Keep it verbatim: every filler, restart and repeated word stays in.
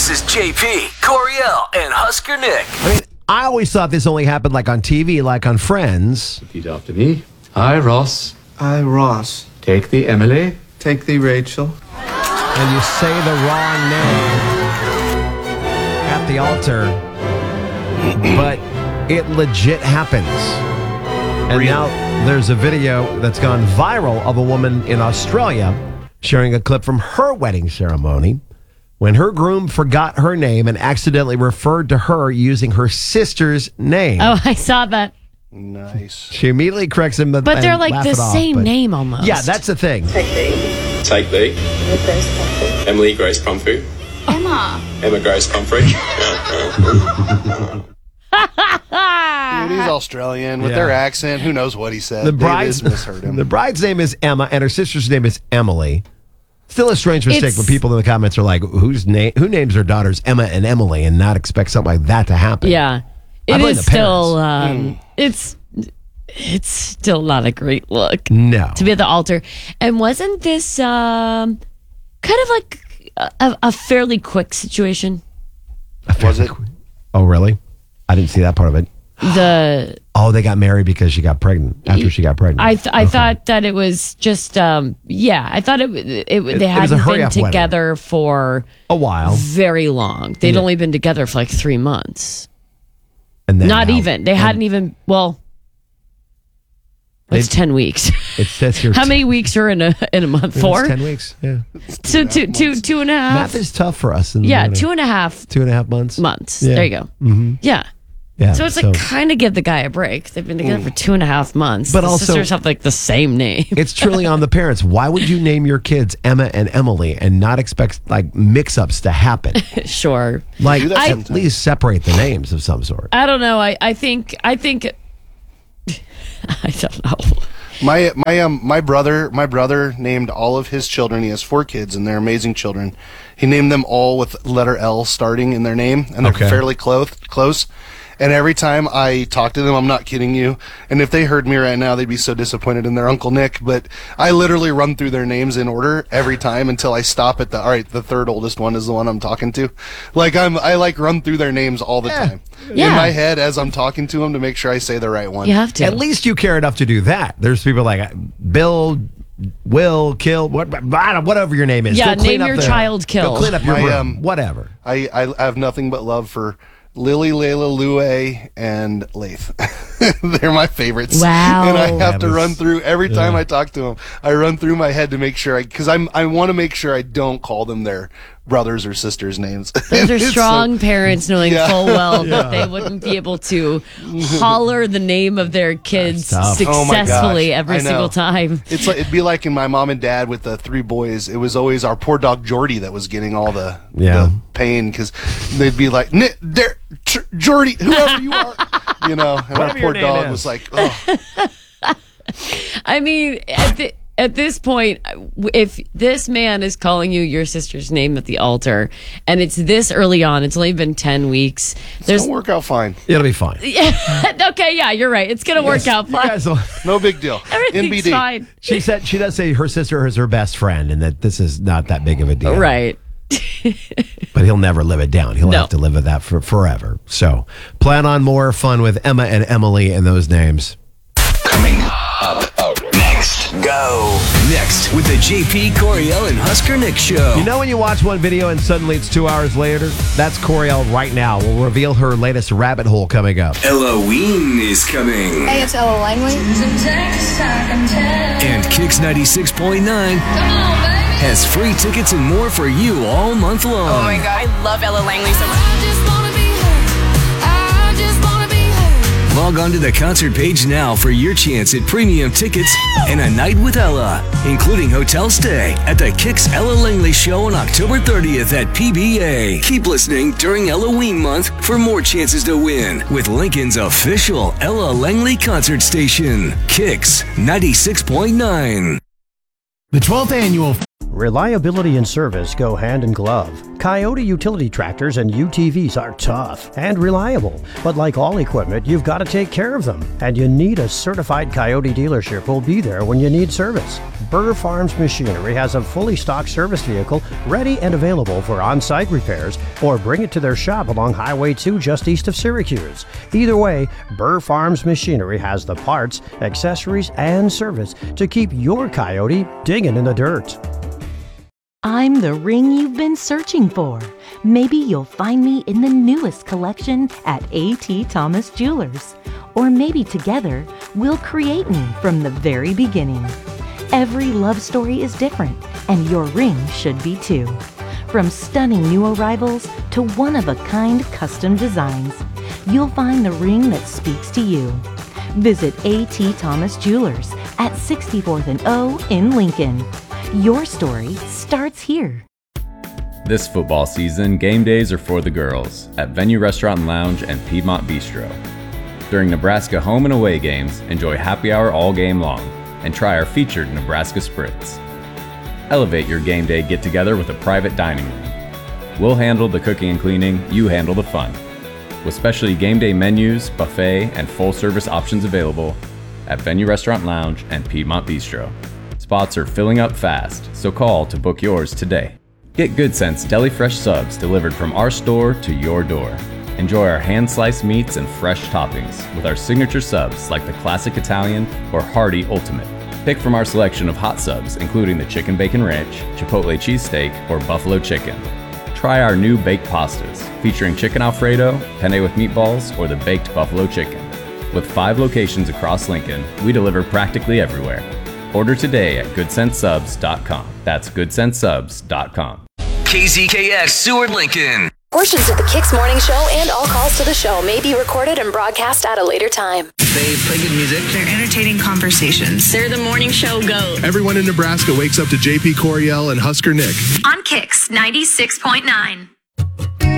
This is J P, Coriel, and Husker Nick. I mean, I always thought this only happened like on T V, like on Friends. Repeat after me. I, Ross. I, Ross. Take the Emily. Take thee, Rachel. And you say the wrong name at the altar, but it legit happens. And now there's a video that's gone viral of a woman in Australia sharing a clip from her wedding ceremony when her groom forgot her name and accidentally referred to her using her sister's name. Oh, I saw that. Nice. She immediately corrects him, but But they're like the off, same but- name almost. Yeah, that's the thing. Take thee. Emily Grace Pumphrey. Emma. Emma Grace Pumphrey. Dude, he's Australian with Yeah. their accent. Who knows what he said? The They bride's, just misheard him. the bride's name is Emma, and her sister's name is Emily. Still a strange mistake It's- when people in the comments are like, "Who's name? Who names their daughters Emma and Emily?" and not expect something like that to happen. Yeah. I It blame is the still, parents. um, it's, it's still not a great look No. to be at the altar. And wasn't this um, kind of like a, a fairly quick situation? Was it? Oh, really? I didn't see that part of it. The Oh, they got married because she got pregnant. After she got pregnant. I th- I Okay. thought that it was just um, yeah I thought it, it, it it they was a hadn't been hurry-up wedding. together for a while, very long. They'd only been together for like three months. and then Not now- even. They hadn't even. Well, it's They- ten weeks. It says here. How many weeks are in a in a month? It's Four. Ten weeks. Yeah. So two two two and a half. Math is tough for us. In the yeah, morning. two and a half two and a half months. months. Yeah. There you go. Mm-hmm. Yeah. Yeah. So it's like kind of give the guy a break. They've been together for two and a half months. But the also- sisters have like the same name. it's truly on the parents. Why would you name your kids Emma and Emily and not expect like mix-ups to happen? Sure. Like do that at sometimes. least separate the names of some sort. I don't know. I I think I think. I don't know. My my um my brother my brother named all of his children. He has four kids, and they're amazing children. He named them all with letter L starting in their name, and they're Okay. fairly close. Close. And every time I talk to them, I'm not kidding you. And if they heard me right now, they'd be so disappointed in their Uncle Nick. But I literally run through their names in order every time until I stop at the, all right, the third oldest one is the one I'm talking to. Like I'm, I like run through their names all the Yeah. time. Yeah. In my head as I'm talking to them to make sure I say the right one. You have to. At least you care enough to do that. There's people like Bill, Will, Kill, what, I don't- whatever your name is. Yeah, Go clean name up your the- child Kill. Go clean up your My, room. um, whatever. I, I have nothing but love for Lily, Layla, Lue, and Lath. They're my favorites. Wow. And I have That to was- run through every time I talk to them. I run through my head to make sure I, because I'm I want to make sure I don't call them their brothers or sisters' names. Those are It's so- strong parents knowing Yeah. full well that they wouldn't be able to holler the name of their kids That's tough. Oh my gosh, successfully every I know. single time. It's like it'd be like in my mom and dad with the three boys. It was always our poor dog Jordy that was getting all the, Yeah. the pain because they'd be like, "Nick, there, Tr- Jordy, whoever you are," you know. And our Whatever your poor name dog is. was like, "Oh, I mean, at, the, at this point, if this man is calling you your sister's name at the altar, and it's this early on, it's only been ten weeks. There's it'll work out fine. It'll be fine. okay, yeah, you're right. It's gonna work out You fine. guys will- No big deal. Everything's N B D. fine. she said she does say her sister is her best friend and that this is not that big of a deal. Right. But he'll never live it down. He'll No. have to live with that for forever. So plan on more fun with Emma and Emily and those names. Coming up next. Go. Next with the J P, Coriel, and Husker Nick show. You know when you watch one video and suddenly it's two hours later? That's Coriel right now. We'll reveal her latest rabbit hole coming up. Halloween is coming. Hey, it's Ella Langley. And Kicks ninety-six point nine Come on, baby. has free tickets and more for you all month long. Oh my God, I love Ella Langley so much. I just wanna be her. I just wanna be her. Log on to the concert page now for your chance at premium tickets and a night with Ella, including hotel stay at the Kicks Ella Langley show on October thirtieth at P B A. Keep listening during Halloween month for more chances to win with Lincoln's official Ella Langley concert station, Kicks ninety-six point nine. The twelfth annual Reliability and service go hand in glove. Coyote utility tractors and U T Vs are tough and reliable, but like all equipment, you've got to take care of them, and you need a certified Coyote dealership who'll be there when you need service. Burr Farms Machinery has a fully stocked service vehicle ready and available for on-site repairs, or bring it to their shop along Highway two just east of Syracuse. Either way, Burr Farms Machinery has the parts, accessories, and service to keep your Coyote digging in the dirt. I'm the ring you've been searching for. Maybe you'll find me in the newest collection at A T Thomas Jewelers. Or maybe together, we'll create me from the very beginning. Every love story is different, and your ring should be too. From stunning new arrivals to one-of-a-kind custom designs, you'll find the ring that speaks to you. Visit A T Thomas Jewelers at sixty-fourth and O in Lincoln. Your story starts here. This football season, game days are for the girls at Venue Restaurant and Lounge and Piedmont Bistro. During Nebraska home and away games, enjoy happy hour all game long and try our featured Nebraska Spritz. Elevate your game day get-together with a private dining room. We'll handle the cooking and cleaning, you handle the fun. With specialty game day menus, buffet, and full-service options available at Venue Restaurant and Lounge and Piedmont Bistro. Spots are filling up fast, so call to book yours today. Get Good Sense Deli Fresh subs delivered from our store to your door. Enjoy our hand-sliced meats and fresh toppings with our signature subs like the Classic Italian or Hearty Ultimate. Pick from our selection of hot subs, including the Chicken Bacon Ranch, Chipotle Cheesesteak, or Buffalo Chicken. Try our new baked pastas, featuring Chicken Alfredo, penne with meatballs, or the Baked Buffalo Chicken. With five locations across Lincoln, we deliver practically everywhere. Order today at good sense subs dot com. That's good sense subs dot com. K Z K X Seward Lincoln. Portions of the Kicks Morning Show and all calls to the show may be recorded and broadcast at a later time. They play good music. They're entertaining conversations. They're the morning show goat. Everyone in Nebraska wakes up to J P Coriel and Husker Nick. On Kicks ninety-six point nine.